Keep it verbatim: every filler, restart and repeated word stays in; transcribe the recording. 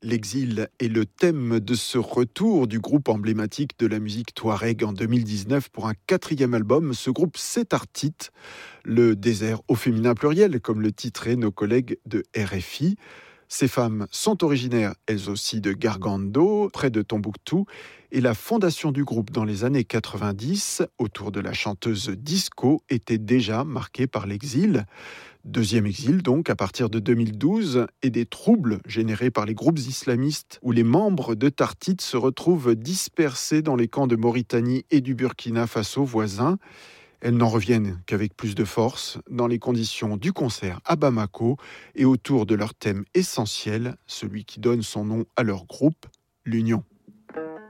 L'exil est le thème de ce retour du groupe emblématique de la musique touareg en deux mille dix-neuf pour un quatrième album. Ce groupe, c'est Artit, le désert au féminin pluriel, comme le titraient nos collègues de R F I. Ces femmes sont originaires, elles aussi, de Gargando, près de Tombouctou, et la fondation du groupe dans les années quatre-vingt-dix, autour de la chanteuse disco, était déjà marquée par l'exil. Deuxième exil donc, à partir de deux mille douze, et des troubles générés par les groupes islamistes où les membres de Tartit se retrouvent dispersés dans les camps de Mauritanie et du Burkina Faso voisins. Elles n'en reviennent qu'avec plus de force dans les conditions du concert à Bamako et autour de leur thème essentiel, celui qui donne son nom à leur groupe, l'union.